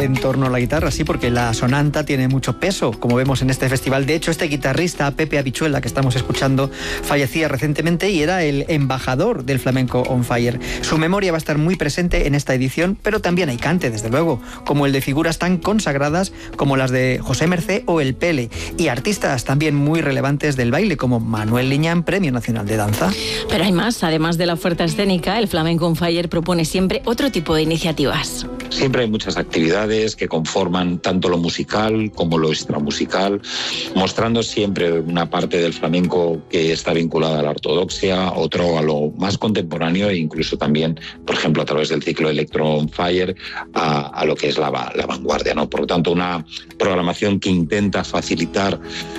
en torno a la guitarra, sí, porque la sonanta tiene mucho peso, como vemos en este festival. De hecho, este guitarrista, Pepe Habichuela, que estamos escuchando, fallecía recientemente y era el embajador del Flamenco on Fire. Su memoria va a estar muy presente en esta edición, pero también hay cante, desde luego, como el de figuras tan consagradas como las de José Mercé o el Pele, y artistas también muy relevantes del baile, como Manuel Liñán, Premio Nacional de Danza. Pero hay más. Además de la oferta escénica, el Flamenco on Fire propone siempre otro tipo de iniciativas. Siempre hay muchas actividades que conforman tanto lo musical como lo extramusical, mostrando siempre una parte del flamenco que está vinculada a la ortodoxia, otro a lo más contemporáneo e incluso también, por ejemplo, a través del ciclo Electro on Fire, a lo que es la vanguardia, ¿no? Por lo tanto, una programación que intenta facilitar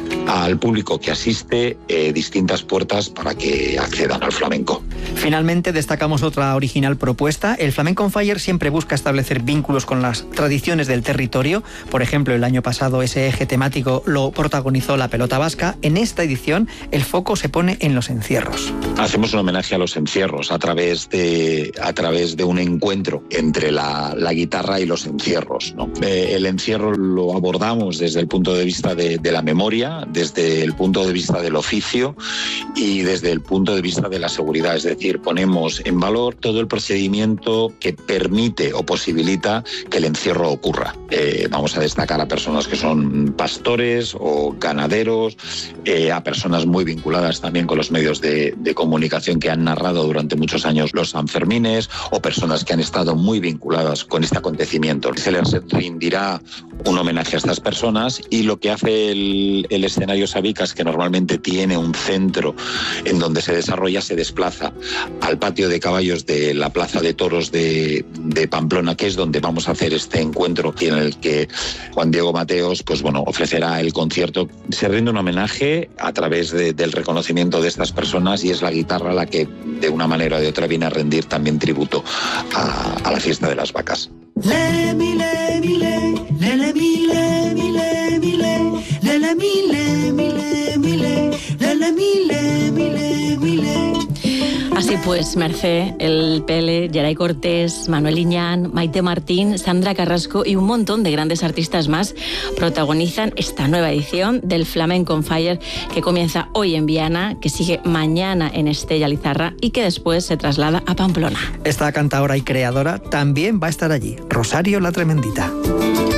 al público que asiste distintas puertas para que accedan al flamenco. Finalmente, destacamos otra original propuesta. El Flamenco on Fire siempre busca establecer vínculos con las tradiciones del territorio. Por ejemplo, el año pasado ese eje temático lo protagonizó la pelota vasca. En esta edición, el foco se pone en los encierros. Hacemos un homenaje a los encierros a través de un encuentro entre la guitarra y los encierros, ¿no? El encierro lo abordamos desde el punto de vista de la memoria, desde el punto de vista del oficio y desde el punto de vista de la seguridad. Es decir, ponemos en valor todo el procedimiento que permite o posibilita que el encierro ocurra. Vamos a destacar a personas que son pastores o ganaderos, a personas muy vinculadas también con los medios de comunicación que han narrado durante muchos años los Sanfermines, o personas que han estado muy vinculadas con este acontecimiento. Se les rendirá un homenaje a estas personas, y lo que hace el escenario Sabicas, que normalmente tiene un centro en donde se desarrolla, se desplaza al patio de caballos de la Plaza de Toros de Pamplona, que es donde vamos a hacer este encuentro, y en el que Juan Diego Mateos ofrecerá el concierto. Se rinde un homenaje a través del reconocimiento de estas personas, y es la guitarra la que de una manera o de otra viene a rendir también tributo a la fiesta de las vacas. Así pues, Mercé, el Pele, Geray Cortés, Manuel Liñán, Maite Martín, Sandra Carrasco y un montón de grandes artistas más protagonizan esta nueva edición del Flamenco on Fire, que comienza hoy en Viana, que sigue mañana en Estella Lizarra y que después se traslada a Pamplona. Esta cantadora y creadora también va a estar allí, Rosario la Tremendita.